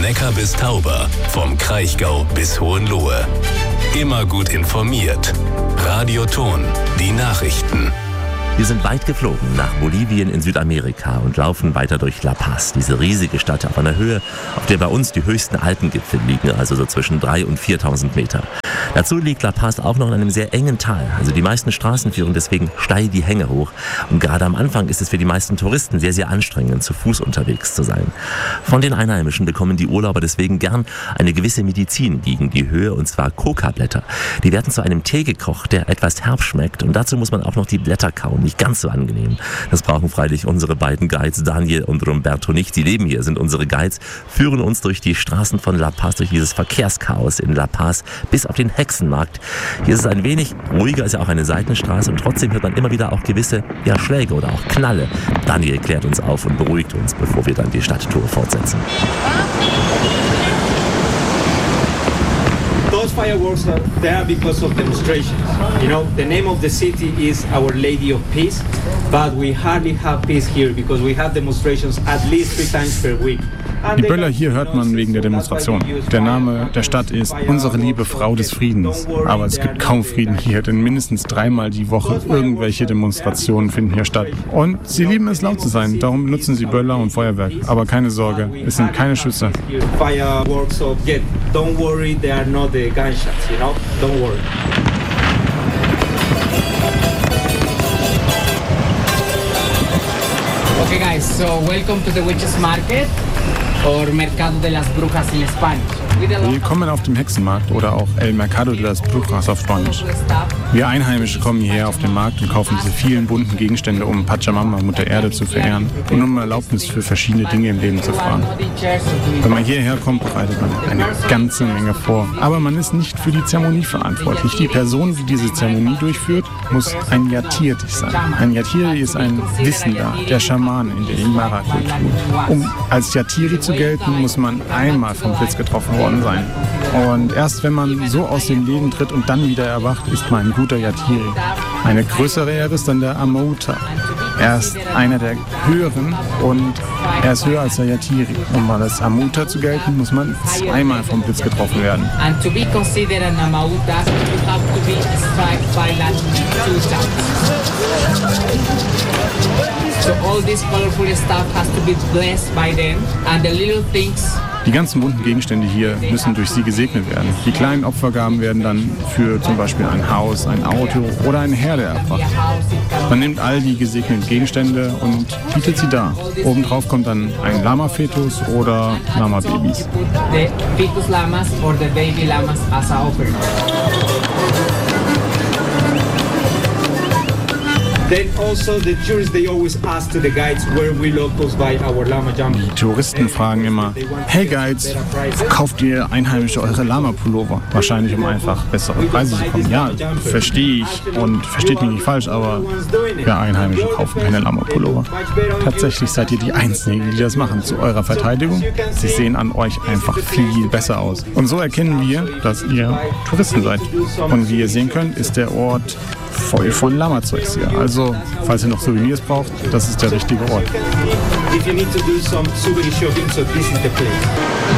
Neckar bis Tauber, vom Kraichgau bis Hohenlohe. Immer gut informiert. Radio Thon, die Nachrichten. Wir sind weit geflogen nach Bolivien in Südamerika und laufen weiter durch La Paz, diese riesige Stadt auf einer Höhe, auf der bei uns die höchsten Alpengipfel liegen, also so zwischen 3.000 und 4.000 Meter. Dazu liegt La Paz auch noch in einem sehr engen Tal, also die meisten Straßen führen deswegen steil die Hänge hoch und gerade am Anfang ist es für die meisten Touristen sehr, sehr anstrengend, zu Fuß unterwegs zu sein. Von den Einheimischen bekommen die Urlauber deswegen gern eine gewisse Medizin gegen die Höhe, und zwar Coca-Blätter. Die werden zu einem Tee gekocht, der etwas herb schmeckt und dazu muss man auch noch die Blätter kauen. Nicht ganz so angenehm. Das brauchen freilich unsere beiden Guides, Daniel und Roberto, nicht. Sie leben hier, sind unsere Guides, führen uns durch die Straßen von La Paz, durch dieses Verkehrschaos in La Paz bis auf den Hexenmarkt. Hier ist es ein wenig ruhiger, ist ja auch eine Seitenstraße und trotzdem hört man immer wieder auch gewisse Schläge oder auch Knalle. Daniel klärt uns auf und beruhigt uns, bevor wir dann die Stadttour fortsetzen. Those fireworks are there because of demonstrations. You know, the name of the city is Our Lady of Peace, but we hardly have peace here because we have demonstrations at least 3 times per week. Die Böller hier hört man wegen der Demonstration. Der Name der Stadt ist Unsere liebe Frau des Friedens. Aber es gibt kaum Frieden hier, denn mindestens 3-mal die Woche irgendwelche Demonstrationen finden hier statt. Und sie lieben es, laut zu sein, darum benutzen sie Böller und Feuerwerk. Aber keine Sorge, es sind keine Schüsse. Fireworks, so don't worry, they are not the gunshots, you know? Don't worry. Okay guys, so welcome to the Witches Market or Mercado de las Brujas in Spanish. Willkommen auf dem Hexenmarkt oder auch El Mercado de las Brujas auf Spanisch. Wir Einheimische kommen hierher auf den Markt und kaufen diese vielen bunten Gegenstände, um Pachamama, Mutter Erde, zu verehren und um Erlaubnis für verschiedene Dinge im Leben zu fragen. Wenn man hierher kommt, bereitet man eine ganze Menge vor. Aber man ist nicht für die Zeremonie verantwortlich. Die Person, die diese Zeremonie durchführt, muss ein Yatiri sein. Ein Yatiri ist ein Wissender, der Schamane in der Aymara-Kultur. Um als Yatiri zu gelten, muss man einmal vom Blitz getroffen worden sein. Und erst wenn man so aus dem Leben tritt und dann wieder erwacht, ist man ein guter Yatiri. Eine größere Ehre ist dann der Amauta. Er ist einer der höheren und er ist höher als der Yatiri. Um als Amauta zu gelten, muss man 2-mal vom Blitz getroffen werden. And to be considered an Amauta, you have to be struck by that 2 times. So all this colorful stuff has to be blessed by them and the little things. Die ganzen bunten Gegenstände hier müssen durch sie gesegnet werden. Die kleinen Opfergaben werden dann für zum Beispiel ein Haus, ein Auto oder eine Herde erbracht. Man nimmt all die gesegneten Gegenstände und bietet sie dar. Obendrauf kommt dann ein Lama-Fetus oder Lama-Babys. The fetus llamas or the baby llamas as a offering. Then also the tourists, they always ask to the guides where we locals buy our Lama Jumbo. Die Touristen fragen immer, hey Guides, kauft ihr Einheimische eure Lama-Pullover? Wahrscheinlich um einfach bessere Preise zu bekommen. Ja, verstehe ich und versteht mich nicht falsch, aber wir Einheimische kaufen keine Lama-Pullover. Tatsächlich seid ihr die Einzigen, die das machen. Zu eurer Verteidigung, sie sehen an euch einfach viel besser aus. Und so erkennen wir, dass ihr Touristen seid. Und wie ihr sehen könnt, ist der Ort voll von Lama-Zeugs hier. Also, falls ihr noch Souvenirs braucht, das ist der richtige Ort. If you need to do some souvenir shopping, so this is the place.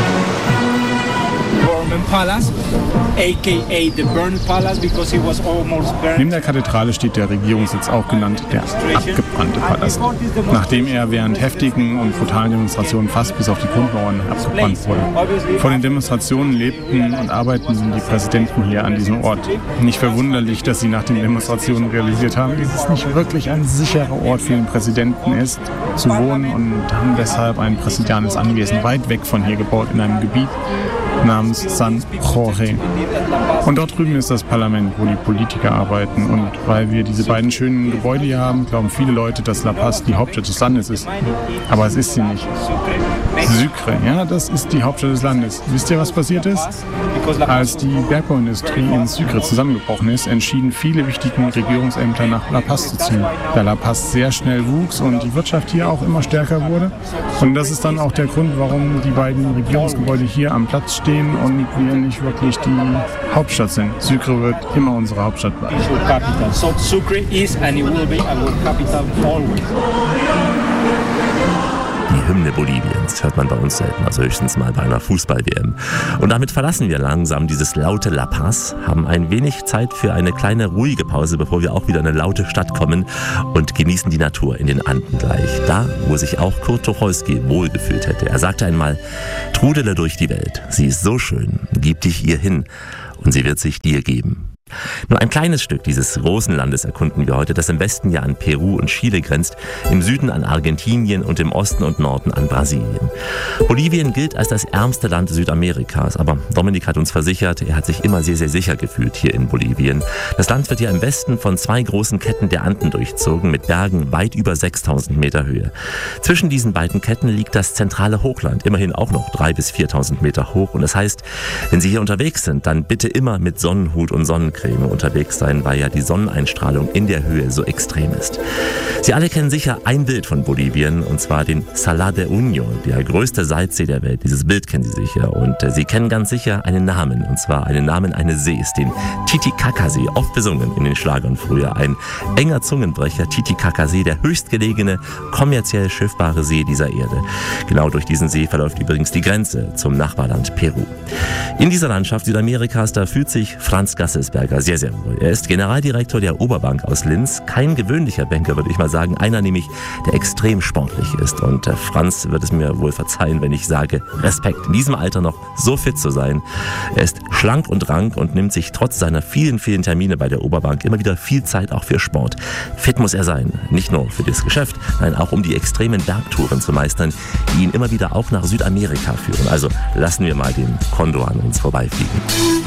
Burning Palace, aka the Burned Palace, because it was almost burned. Neben der Kathedrale steht der Regierungssitz, auch genannt der abgebrannte Palast, nachdem er während heftigen und brutalen Demonstrationen fast bis auf die Grundmauern abgebrannt wurde. Vor den Demonstrationen lebten und arbeiteten die Präsidenten hier an diesem Ort. Nicht verwunderlich, dass sie nach den Demonstrationen realisiert haben, dass es nicht wirklich ein sicherer Ort für den Präsidenten ist, zu wohnen, und haben deshalb ein präsidiales Anwesen weit weg von hier gebaut in einem Gebiet namens San Jorge. Und dort drüben ist das Parlament, wo die Politiker arbeiten. Und weil wir diese beiden schönen Gebäude hier haben, glauben viele Leute, dass La Paz die Hauptstadt des Landes ist. Aber es ist sie nicht. Sucre, ja, das ist die Hauptstadt des Landes. Wisst ihr, was passiert ist? Als die Bergbauindustrie in Sucre zusammengebrochen ist, entschieden viele wichtige Regierungsämter nach La Paz zu ziehen. Da La Paz sehr schnell wuchs und die Wirtschaft hier auch immer stärker wurde. Und das ist dann auch der Grund, warum die beiden Regierungsgebäude hier am Platz stehen und wir nicht wirklich die Hauptstadt sind. Sucre wird immer unsere Hauptstadt bleiben. So Sucre is and it will be our capital always. Die Hymne Boliviens. Sonst hört man bei uns selten, also höchstens mal bei einer Fußball-WM. Und damit verlassen wir langsam dieses laute La Paz, haben ein wenig Zeit für eine kleine ruhige Pause, bevor wir auch wieder in eine laute Stadt kommen und genießen die Natur in den Anden gleich. Da, wo sich auch Kurt Tucholsky wohlgefühlt hätte. Er sagte einmal: Trudele durch die Welt, sie ist so schön, gib dich ihr hin und sie wird sich dir geben. Nur ein kleines Stück dieses großen Landes erkunden wir heute, das im Westen ja an Peru und Chile grenzt, im Süden an Argentinien und im Osten und Norden an Brasilien. Bolivien gilt als das ärmste Land Südamerikas, aber Dominik hat uns versichert, er hat sich immer sehr, sehr sicher gefühlt hier in Bolivien. Das Land wird ja im Westen von 2 großen Ketten der Anden durchzogen, mit Bergen weit über 6000 Meter Höhe. Zwischen diesen beiden Ketten liegt das zentrale Hochland, immerhin auch noch 3.000 bis 4.000 Meter hoch. Und das heißt, wenn Sie hier unterwegs sind, dann bitte immer mit Sonnenhut und Sonnencreme unterwegs sein, weil ja die Sonneneinstrahlung in der Höhe so extrem ist. Sie alle kennen sicher ein Bild von Bolivien, und zwar den Salar de Uyuni, der größte Salzsee der Welt. Dieses Bild kennen Sie sicher. Und Sie kennen ganz sicher einen Namen, und zwar einen Namen eines Sees, den Titicaca-See, oft besungen in den Schlagern früher. Ein enger Zungenbrecher, Titicaca-See, der höchstgelegene, kommerziell schiffbare See dieser Erde. Genau durch diesen See verläuft übrigens die Grenze zum Nachbarland Peru. In dieser Landschaft Südamerikas, da fühlt sich Franz Gasselsberger sehr, sehr wohl. Er ist Generaldirektor der Oberbank aus Linz. Kein gewöhnlicher Banker, würde ich mal sagen. Einer nämlich, der extrem sportlich ist. Und Franz wird es mir wohl verzeihen, wenn ich sage, Respekt, in diesem Alter noch so fit zu sein. Er ist schlank und rank und nimmt sich trotz seiner vielen, vielen Termine bei der Oberbank immer wieder viel Zeit auch für Sport. Fit muss er sein. Nicht nur für das Geschäft, nein, auch um die extremen Bergtouren zu meistern, die ihn immer wieder auch nach Südamerika führen. Also lassen wir mal den Kondor an uns vorbeifliegen.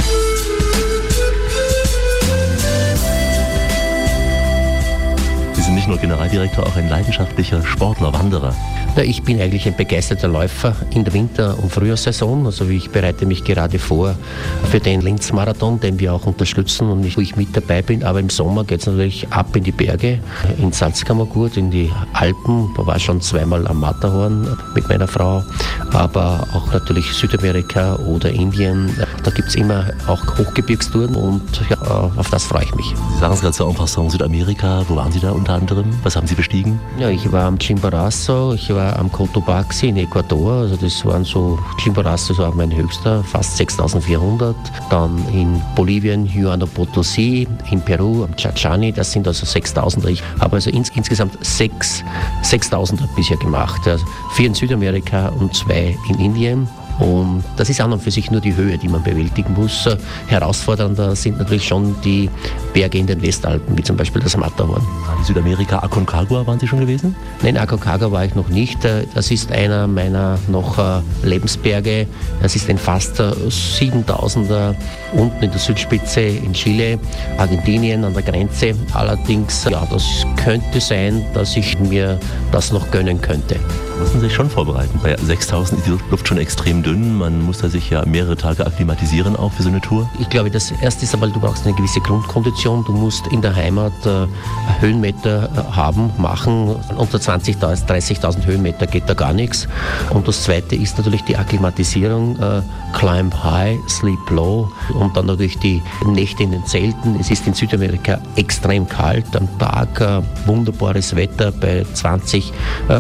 Sie sind nicht nur Generaldirektor, auch ein leidenschaftlicher Sportler, Wanderer. Ja, ich bin eigentlich ein begeisterter Läufer in der Winter- und Frühjahrssaison. Also ich bereite mich gerade vor für den Linz-Marathon, den wir auch unterstützen und wo ich mit dabei bin. Aber im Sommer geht es natürlich ab in die Berge, in Salzkammergut, in die Alpen. Ich war schon 2-mal am Matterhorn mit meiner Frau, aber auch natürlich Südamerika oder Indien. Da gibt es immer auch Hochgebirgstouren und ja, auf das freue ich mich. Sie sagen es gerade so en passant, Südamerika. Wo waren Sie da unter anderem? Was haben Sie bestiegen? Ja, ich war am Chimborazo, ich war am Cotopaxi in Ecuador, also das waren so, Chimborazo war mein höchster, fast 6.400. Dann in Bolivien, Huayna Potosí, in Peru, am Chachani, das sind also 6.000er. Ich habe also insgesamt 6.000er bisher gemacht. Also 4 in Südamerika und 2 in Indien. Und das ist an und für sich nur die Höhe, die man bewältigen muss. Herausfordernder sind natürlich schon die Berge in den Westalpen, wie zum Beispiel das Matterhorn. In Südamerika, Aconcagua, waren Sie schon gewesen? Nein, Aconcagua war ich noch nicht. Das ist einer meiner noch Lebensberge. Das ist ein fast 7.000er unten in der Südspitze in Chile, Argentinien an der Grenze. Allerdings, ja, das könnte sein, dass ich mir das noch gönnen könnte. Müssen Sie sich schon vorbereiten. Bei 6.000 ist die Luft schon extrem dünn. Man muss da sich ja mehrere Tage akklimatisieren auch für so eine Tour. Ich glaube, das erste ist aber, du brauchst eine gewisse Grundkondition. Du musst in der Heimat Höhenmeter machen. Unter 20.000, 30.000 Höhenmeter geht da gar nichts. Und das zweite ist natürlich die Akklimatisierung. Climb high, sleep low. Und dann natürlich die Nächte in den Zelten. Es ist in Südamerika extrem kalt. Am Tag wunderbares Wetter bei 20,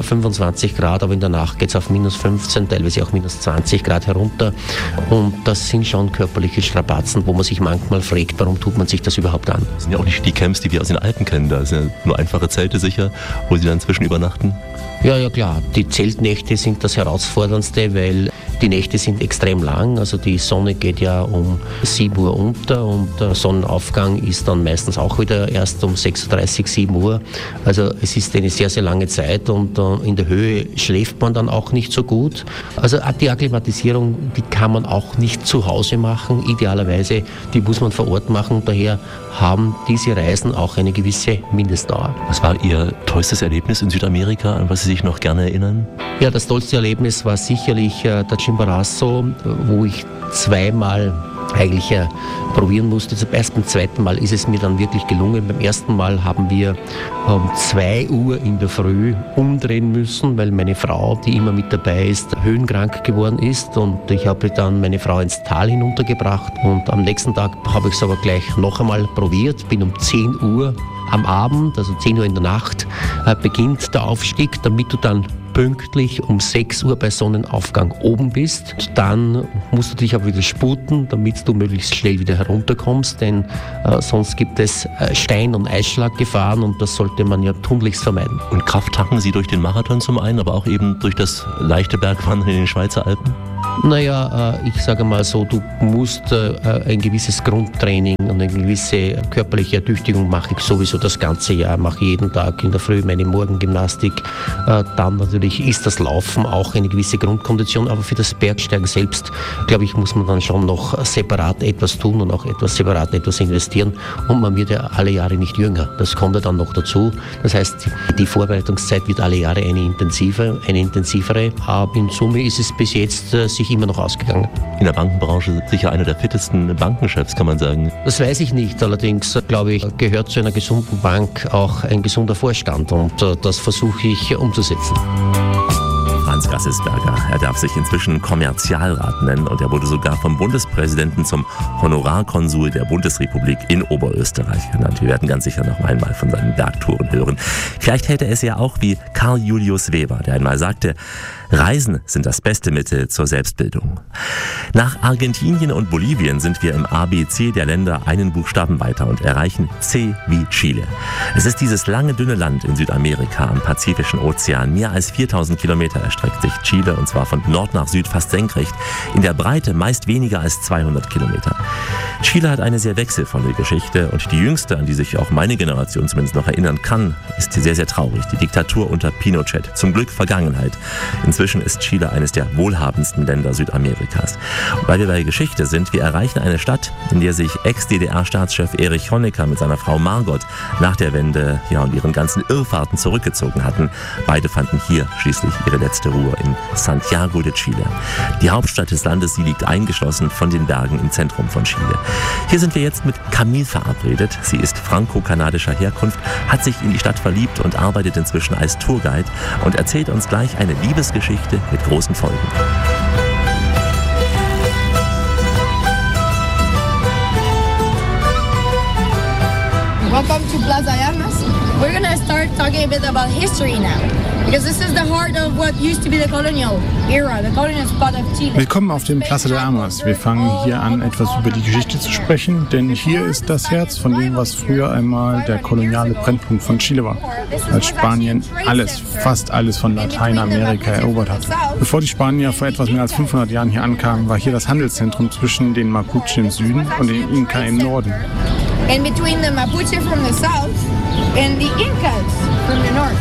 25 Grad. Aber in der Nacht geht es auf minus 15, teilweise auch minus 20 Grad herunter. Und das sind schon körperliche Strapazen, wo man sich manchmal fragt, warum tut man sich das überhaupt an? Das sind ja auch nicht die Camps, die wir aus den Alpen kennen. Da sind ja nur einfache Zelte sicher, wo Sie dann zwischen übernachten. Ja, klar. Die Zeltnächte sind das Herausforderndste, weil die Nächte sind extrem lang. Also die Sonne geht ja um 7 Uhr unter und der Sonnenaufgang ist dann meistens auch wieder erst um 6.30 Uhr, 7 Uhr. Also es ist eine sehr, sehr lange Zeit und in der Höhe schläft man dann auch nicht so gut. Also die Akklimatisierung, die kann man auch nicht zu Hause machen. Idealerweise, die muss man vor Ort machen. Daher haben diese Reisen auch eine gewisse Mindestdauer. Was war Ihr tollstes Erlebnis in Südamerika, an was Sie sich noch gerne erinnern? Ja, das tollste Erlebnis war sicherlich der Chimborazo, wo ich 2-mal eigentlich probieren musste. Erst beim 2. Mal ist es mir dann wirklich gelungen. Beim 1. Mal haben wir um 2 Uhr in der Früh umdrehen müssen, weil meine Frau, die immer mit dabei ist, höhenkrank geworden ist und ich habe dann meine Frau ins Tal hinuntergebracht und am nächsten Tag habe ich es aber gleich noch einmal probiert, bin um 10 Uhr am Abend, also 10 Uhr in der Nacht, beginnt der Aufstieg, damit du dann pünktlich um 6 Uhr bei Sonnenaufgang oben bist. Dann musst du dich aber wieder sputen, damit du möglichst schnell wieder herunterkommst, denn sonst gibt es Stein- und Eisschlaggefahren und das sollte man ja tunlichst vermeiden. Und Kraft tanken Sie durch den Marathon zum einen, aber auch eben durch das leichte Bergwandern in den Schweizer Alpen? Naja, ich sage mal so, du musst ein gewisses Grundtraining und eine gewisse körperliche Ertüchtigung mache ich sowieso das ganze Jahr, mache jeden Tag in der Früh meine Morgengymnastik. Dann natürlich ist das Laufen auch eine gewisse Grundkondition, aber für das Bergsteigen selbst, glaube ich, muss man dann schon noch separat etwas tun und auch separat etwas investieren und man wird ja alle Jahre nicht jünger. Das kommt ja dann noch dazu. Das heißt, die Vorbereitungszeit wird alle Jahre eine intensivere, aber in Summe ist es bis jetzt sich immer noch ausgegangen. In der Bankenbranche sicher einer der fittesten Bankenchefs, kann man sagen. Das weiß ich nicht. Allerdings, glaube ich, gehört zu einer gesunden Bank auch ein gesunder Vorstand und das versuche ich umzusetzen. Franz Gasselsberger, er darf sich inzwischen Kommerzialrat nennen und er wurde sogar vom Bundespräsidenten zum Honorarkonsul der Bundesrepublik in Oberösterreich genannt. Wir werden ganz sicher noch einmal von seinen Bergtouren hören. Vielleicht hätte er es ja auch wie Karl Julius Weber, der einmal sagte, Reisen sind das beste Mittel zur Selbstbildung. Nach Argentinien und Bolivien sind wir im ABC der Länder einen Buchstaben weiter und erreichen C wie Chile. Es ist dieses lange, dünne Land in Südamerika am Pazifischen Ozean. Mehr als 4000 Kilometer erstreckt sich Chile und zwar von Nord nach Süd fast senkrecht. In der Breite meist weniger als 200 Kilometer. Chile hat eine sehr wechselvolle Geschichte und die jüngste, an die sich auch meine Generation zumindest noch erinnern kann, ist sehr, sehr traurig. Die Diktatur unter Pinochet. Zum Glück Vergangenheit. Inzwischen ist Chile eines der wohlhabendsten Länder Südamerikas. Und weil wir bei Geschichte sind, wir erreichen eine Stadt, in der sich Ex-DDR-Staatschef Erich Honecker mit seiner Frau Margot nach der Wende und ihren ganzen Irrfahrten zurückgezogen hatten. Beide fanden hier schließlich ihre letzte Ruhe in Santiago de Chile. Die Hauptstadt des Landes, sie liegt eingeschlossen von den Bergen im Zentrum von Chile. Hier sind wir jetzt mit Camille verabredet. Sie ist franco-kanadischer Herkunft, hat sich in die Stadt verliebt und arbeitet inzwischen als Tourguide und erzählt uns gleich eine Liebesgeschichte mit großen Folgen. Welcome to Plaza Llamas. We're going to start talking a bit about history now, because this is the heart of what used to be the colonial era, the colonial spot of Chile. Willkommen auf dem Plaza de Armas. Wir fangen hier an, etwas über die Geschichte zu sprechen, denn hier ist das Herz von dem, was früher einmal der koloniale Brennpunkt von Chile war, als Spanien fast alles von Lateinamerika erobert hat. Bevor die Spanier vor etwas mehr als 500 Jahren hier ankamen, war hier das Handelszentrum zwischen den Mapuche im Süden und den Inka im Norden. And between the Mapuche from the south and the Incas from the north.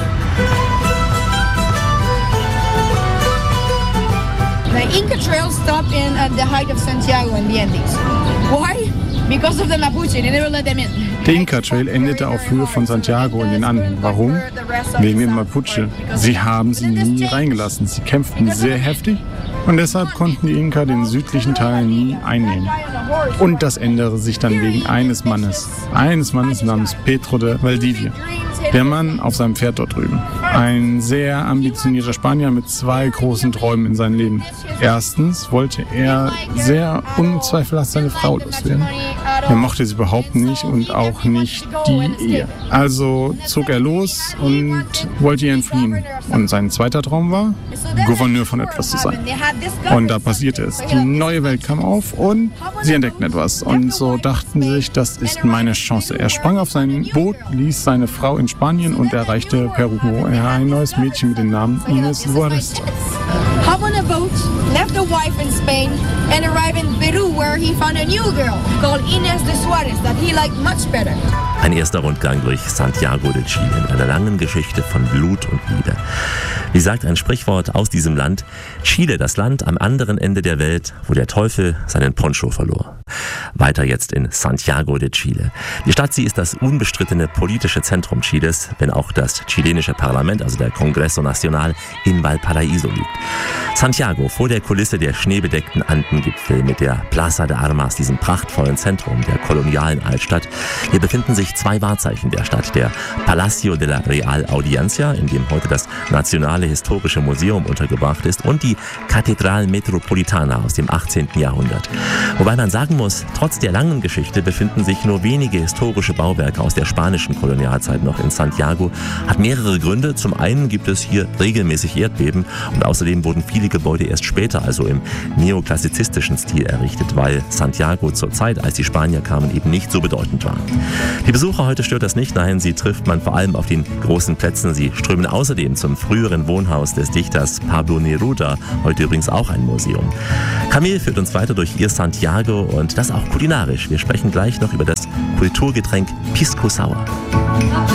The Inca Trail stopped in at the height of Santiago in the Andes. Why? Because of the Mapuche. They never let them in. Der Inca Trail endete auf Höhe von Santiago in den Anden. Warum? Wegen den Mapuche. Sie haben sie nie reingelassen. Sie kämpften sehr heftig und deshalb konnten die Inka den südlichen Teil nie einnehmen. Und das änderte sich dann wegen eines Mannes namens Pedro de Valdivia. Der Mann auf seinem Pferd dort drüben. Ein sehr ambitionierter Spanier mit zwei großen Träumen in seinem Leben. Erstens wollte er sehr unzweifelhaft seine Frau loswerden. Er mochte sie überhaupt nicht und auch nicht die Ehe. Also zog er los und wollte ihr entfliehen. Und sein zweiter Traum war, Gouverneur von etwas zu sein. Und da passierte es. Die neue Welt kam auf und sie entdeckten etwas. Und so dachten sie sich, das ist meine Chance. Er sprang auf sein Boot, ließ seine Frau in Spanien und erreichte Peru, wo er ein neues Mädchen mit dem Namen Inés Suárez. Hop on a boat, left a wife in Spain, and arrived in Peru, where he found a new girl called Inés de Suárez that he liked much better. Ein erster Rundgang durch Santiago de Chile in einer langen Geschichte von Blut und Liebe. Wie sagt ein Sprichwort aus diesem Land, Chile, das Land am anderen Ende der Welt, wo der Teufel seinen Poncho verlor. Weiter jetzt in Santiago de Chile. Die Stadt, sie ist das unbestrittene politische Zentrum Chiles, wenn auch das chilenische Parlament, also der Congreso Nacional, in Valparaíso liegt. Santiago, vor der Kulisse der schneebedeckten Andengipfel mit der Plaza de Armas, diesem prachtvollen Zentrum der kolonialen Altstadt. Hier befinden sich eigentlich 2 Wahrzeichen der Stadt. Der Palacio de la Real Audiencia, in dem heute das Nationale Historische Museum untergebracht ist, und die Catedral Metropolitana aus dem 18. Jahrhundert. Wobei man sagen muss, trotz der langen Geschichte befinden sich nur wenige historische Bauwerke aus der spanischen Kolonialzeit noch in Santiago. Hat mehrere Gründe. Zum einen gibt es hier regelmäßig Erdbeben und außerdem wurden viele Gebäude erst später, also im neoklassizistischen Stil errichtet, weil Santiago zur Zeit, als die Spanier kamen, eben nicht so bedeutend war. Die Besucher heute stört das nicht, nein, sie trifft man vor allem auf den großen Plätzen. Sie strömen außerdem zum früheren Wohnhaus des Dichters Pablo Neruda, heute übrigens auch ein Museum. Camille führt uns weiter durch ihr Santiago und das auch kulinarisch. Wir sprechen gleich noch über das Kulturgetränk Pisco Sour.